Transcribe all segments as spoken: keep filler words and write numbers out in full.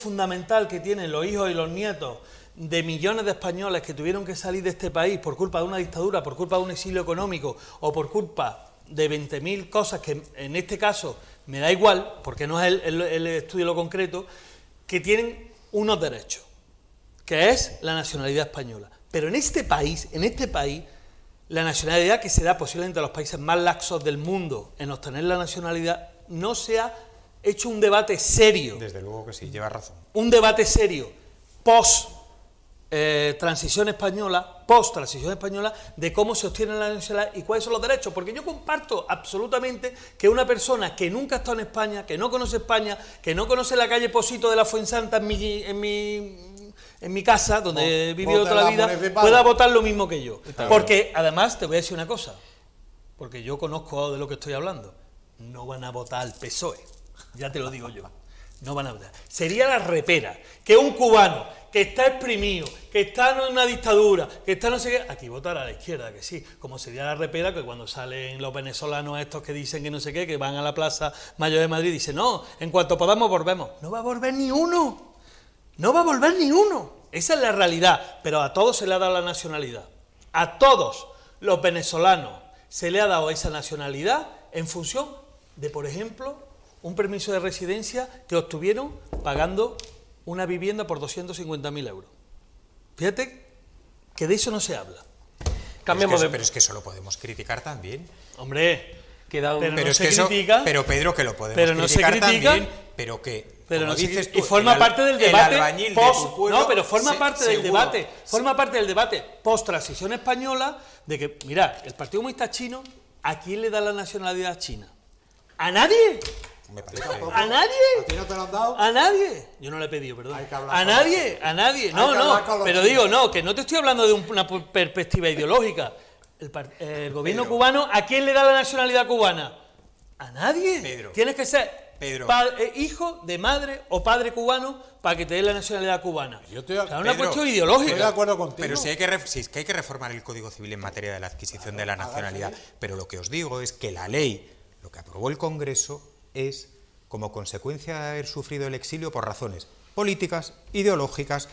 fundamental que tienen los hijos y los nietos de millones de españoles que tuvieron que salir de este país por culpa de una dictadura, por culpa de un exilio económico o por culpa de veinte mil cosas que en este caso me da igual, porque no es el, el, el estudio lo concreto, que tienen unos derechos, que es la nacionalidad española. Pero en este país, en este país, la nacionalidad que se da posiblemente a los países más laxos del mundo en obtener la nacionalidad, no se ha hecho un debate serio. Desde luego que sí, lleva razón. Un debate serio, post eh, transición española, post transición española, de cómo se obtiene la nacionalidad y cuáles son los derechos. Porque yo comparto absolutamente que una persona que nunca ha estado en España, que no conoce España, que no conoce la calle Posito de la Fuensanta en mi, en mi, en mi casa, donde he vivido toda la vida, pueda votar lo mismo que yo. Porque además te voy a decir una cosa, porque yo conozco de lo que estoy hablando, no van a votar al P S O E. Ya te lo digo yo, no van a votar. Sería la repera, que un cubano que está exprimido, que está en una dictadura, que está no sé qué, aquí votará a la izquierda, que sí, como sería la repera que cuando salen los venezolanos estos que dicen que no sé qué, que van a la Plaza Mayor de Madrid y dicen, no, en cuanto podamos volvemos. No va a volver ni uno, no va a volver ni uno. Esa es la realidad, pero a todos se le ha dado la nacionalidad. A todos los venezolanos se le ha dado esa nacionalidad en función de, por ejemplo, un permiso de residencia que obtuvieron pagando una vivienda por doscientos cincuenta mil euros. Fíjate que de eso no se habla. Cambiamos de... Pero es que eso lo podemos criticar también. Hombre, queda un... pero, pero no es se que eso... critica. Pero Pedro, que lo podemos pero no criticar se critica, también, pero que... Pero no dices se, tú, y forma el, parte del debate post, de tu pueblo, no, pero forma se, parte del seguro. debate, forma parte del debate post transición española de que, mirad, el Partido Comunista Chino, ¿a quién le da la nacionalidad china? ¿A nadie? Me parece. ¿A nadie? ¿A ti no te lo han dado? ¿A nadie? Yo no le he pedido, perdón. Hay que hablar ¿A con nadie? los... ¿A nadie? Hay No, que no, hablar con los pero chinos. digo, no, que no te estoy hablando de un- una perspectiva ideológica. El, par- el gobierno Pedro. cubano, ¿a quién le da la nacionalidad cubana? ¿A nadie? Pedro. Tienes que ser Pedro. pa- eh, hijo de madre o padre cubano para que te dé la nacionalidad cubana. Yo estoy- O sea, es una Pedro, cuestión Estoy de ideológica. acuerdo contigo. Pero si hay que, ref- si es que hay que reformar el Código Civil en materia de la adquisición de la nacionalidad. Pero lo que os digo es que la ley, lo que aprobó el Congreso, es como consecuencia de haber sufrido el exilio por razones políticas, ideológicas,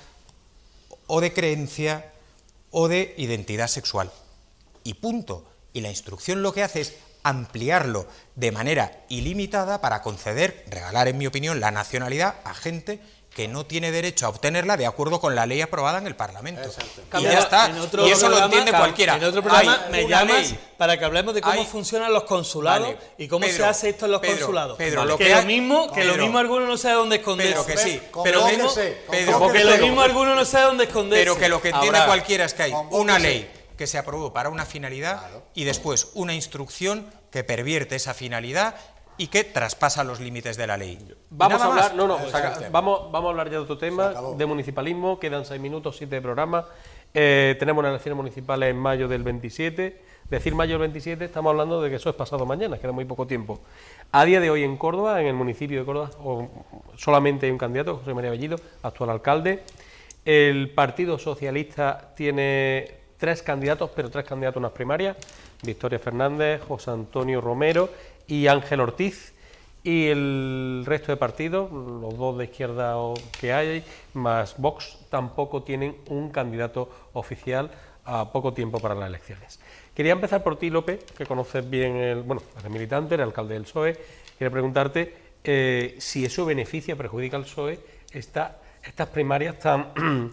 o de creencia, o de identidad sexual. Y punto. Y la instrucción lo que hace es ampliarlo de manera ilimitada para conceder, regalar, en mi opinión, la nacionalidad a gente que no tiene derecho a obtenerla de acuerdo con la ley aprobada en el Parlamento. Exacto. Y ya está. En otro Y eso lo programa, entiende cam- cualquiera. En otro programa Hay me una llamas ley. para que hablemos de cómo Hay- funcionan los consulados Vale. y cómo Pedro, se hace esto en los Pedro, consulados. Pedro, Vale. lo que, que lo hay- mismo, que lo Pedro. mismo alguno no sabe dónde esconderse. Pero que sí. Con- Pero, con- mismo, con- Pedro, Porque lo Pedro, mismo alguno no sabe dónde esconderse. pero que lo que entiende Ahora, cualquiera es que hay Convóquese. una ley que se aprobó para una finalidad Claro. y después una instrucción que pervierte esa finalidad y que traspasa los límites de la ley. Y Vamos a nada hablar, más. no, no, Ese se acaba- es el tema. vamos, vamos a hablar ya de otro Se tema, acabó. de municipalismo, quedan seis minutos, siete de programa. Eh, tenemos unas elecciones municipales en mayo del veintisiete. Decir mayo del veintisiete, estamos hablando de que eso es pasado mañana, queda muy poco tiempo. A día de hoy en Córdoba, en el municipio de Córdoba, o- solamente hay un candidato, José María Bellido, actual alcalde. El Partido Socialista tiene tres candidatos, pero tres candidatos en unas primarias: Victoria Fernández, José Antonio Romero y Ángel Ortiz. Y el resto de partidos, los dos de izquierda o- que hay, más Vox, tampoco tienen un candidato oficial a poco tiempo para las elecciones. Quería empezar por ti, López, que conoces bien, el, bueno, eres militante, eres alcalde del P S O E. Quería preguntarte eh, si eso beneficia, perjudica al P S O E, esta, estas primarias tan,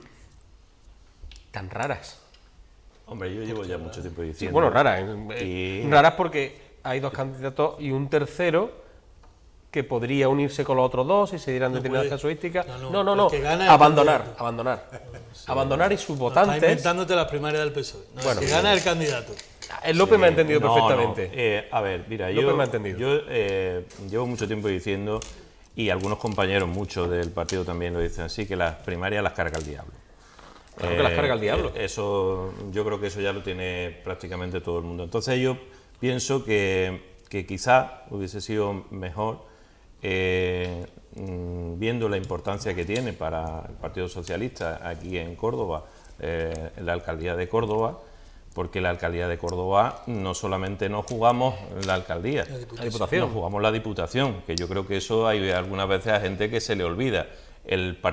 tan raras. Hombre, yo llevo ya mucho tiempo Sí, diciendo... bueno, raras. eh, Y- Raras porque hay dos candidatos y un tercero que podría unirse con los otros dos y se dieran No determinadas puede. casuísticas. No, no, No, no, el no. que gana es el Abandonar, candidato. abandonar. Abandonar y sus Estás votantes. inventándote las primarias del P S O E. No, Bueno. el que gana es el candidato. El López me ha entendido No, perfectamente. no, eh, a ver, mira, López yo, me ha entendido. yo eh, llevo mucho tiempo diciendo, y algunos compañeros, muchos del partido también lo dicen así, que las primarias las carga el diablo. Claro que las carga el diablo. eh, Eso, yo creo que eso ya lo tiene prácticamente todo el mundo. Entonces yo pienso que, que quizá hubiese sido mejor, eh, mm, viendo la importancia que tiene para el Partido Socialista aquí en Córdoba, eh, en la alcaldía de Córdoba, porque la alcaldía de Córdoba no solamente nos jugamos la alcaldía, La Diputación. nos jugamos la Diputación, que yo creo que eso hay algunas veces a gente que se le olvida. El Partido